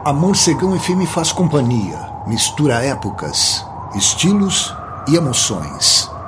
A Morcegão FM faz companhia, mistura épocas, estilos e emoções.